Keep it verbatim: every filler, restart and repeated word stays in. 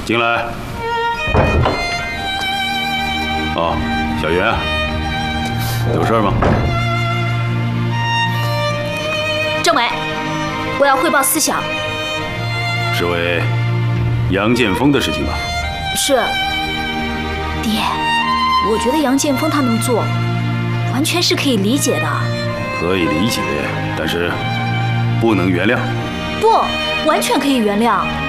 进来。哦，小云啊，有事吗？ 政委，我要汇报思想。 是为杨建锋的事情吧？ 是。爹，我觉得杨建锋他那么做，完全是可以理解的。 可以理解，但是不能原谅。 不，完全可以原谅。